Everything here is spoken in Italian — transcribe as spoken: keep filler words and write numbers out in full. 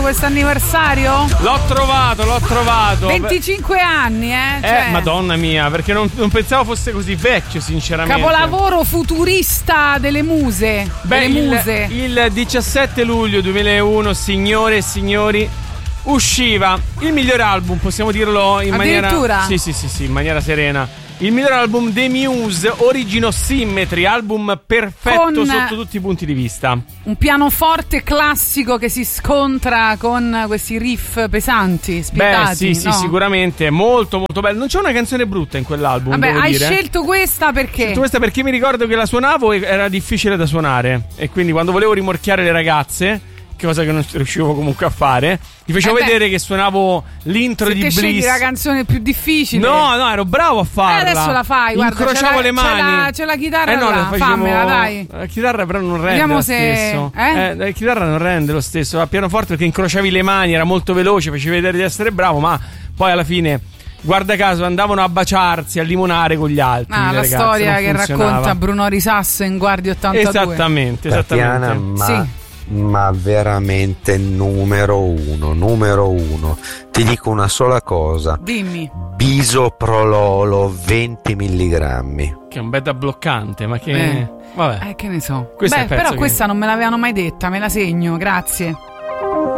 questo anniversario? L'ho trovato, l'ho trovato. venticinque anni, eh? Eh, cioè, madonna mia, perché non, non pensavo fosse così vecchio, sinceramente. Capolavoro futurista delle muse. Beh, delle il, muse. il diciassette luglio duemilauno, signore e signori, usciva il miglior album, possiamo dirlo in maniera. Addirittura? Sì, sì, sì, sì, in maniera serena. Il miglior album dei Muse, Origin Symmetry, album perfetto Con sotto tutti i punti di vista. Un pianoforte classico che si scontra con questi riff pesanti, spietati. Beh, sì, sì, no? sicuramente, molto molto bello. Non c'è una canzone brutta in quell'album. Vabbè, devo hai dire. scelto questa perché? Ho scelto questa perché mi ricordo che la suonavo e era difficile da suonare. E quindi quando volevo rimorchiare le ragazze, cosa che non riuscivo comunque a fare, gli facevo eh vedere che suonavo l'intro se di te Bliss. scegli la canzone più difficile. No, no, ero bravo a farla. Eh, adesso la fai, guarda. Incrociavo c'è le la, mani. C'è la, c'è la chitarra eh no, là, facevo... fammela, dai. La chitarra però non rende Vediamo lo se... stesso. Eh? Eh, la chitarra non rende lo stesso. A pianoforte perché incrociavi le mani, era molto veloce, facevi vedere di essere bravo, ma poi alla fine, guarda caso, andavano a baciarsi, a limonare con gli altri. Ah, la ragazze, storia che funzionava. racconta Bruno Risasso in Guardia ottantadue. Esattamente, esattamente. Tatiana, ma... Sì. Ma veramente numero uno, numero uno. Ti dico una sola cosa. Dimmi. Bisoprololo venti milligrammi. Che è un beta bloccante, ma che... Eh. Vabbè. Eh, che ne so. Questo è Beh, il pezzo però che- questa non me l'avevano mai detta, me la segno, grazie.